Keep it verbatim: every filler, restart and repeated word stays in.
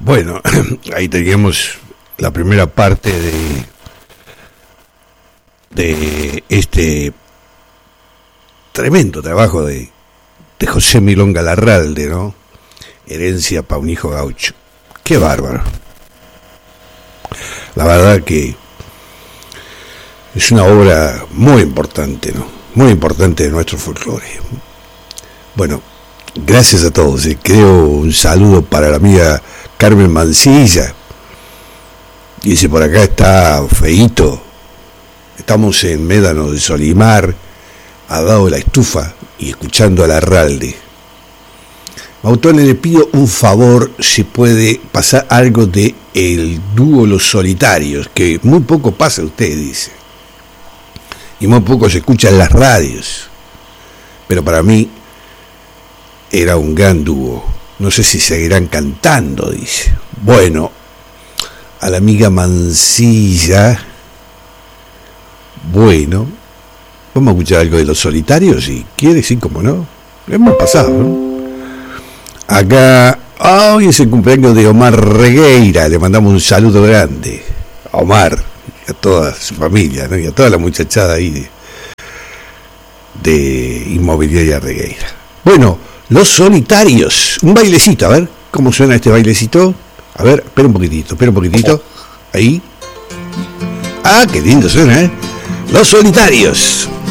Bueno, ahí teníamos la primera parte de de este tremendo trabajo de, de José Milonga Larralde, ¿no? Herencia para un hijo gaucho. Qué bárbaro. La verdad que es una obra muy importante, ¿no? Muy importante de nuestro folclore. Bueno, gracias a todos. Eh. Creo un saludo para la amiga Carmen Mancilla. Dice, por acá está feíto. Estamos en Médano de Solimar, al lado de la estufa y escuchando a Larralde. Mautone, le pido un favor, si puede pasar algo de el dúo Los Solitarios, que muy poco pasa, usted dice. Y muy poco se escucha en las radios. Pero para mí era un gran dúo. No sé si seguirán cantando, dice. Bueno, a la amiga Mancilla, bueno, vamos a escuchar algo de Los Solitarios, si quiere, sí, como no. Hemos pasado, ¿no? Acá, oh, hoy es el cumpleaños de Omar Regueira, le mandamos un saludo grande a Omar, y a toda su familia, ¿no? Y a toda la muchachada ahí de, de Inmobiliaria Regueira. Bueno, Los Solitarios, un bailecito, a ver cómo suena este bailecito. A ver, espera un poquitito, espera un poquitito. Ahí. Ah, qué lindo suena, ¿eh? Los Solitarios.